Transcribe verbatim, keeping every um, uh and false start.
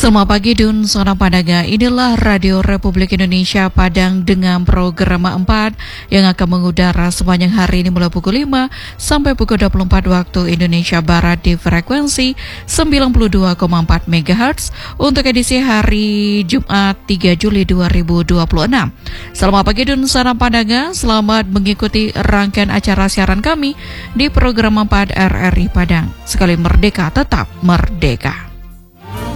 Selamat pagi Dun, seorang Padanga. Inilah Radio Republik Indonesia Padang dengan program empat yang akan mengudara sepanjang hari ini mulai pukul lima sampai pukul dua puluh empat waktu Indonesia Barat di frekuensi sembilan puluh dua koma empat megahertz untuk edisi hari Jumat tiga Juli dua ribu dua puluh enam. Selamat pagi Dun, seorang Padanga. Selamat mengikuti rangkaian acara siaran kami di program empat R R I Padang. Sekali merdeka, tetap merdeka.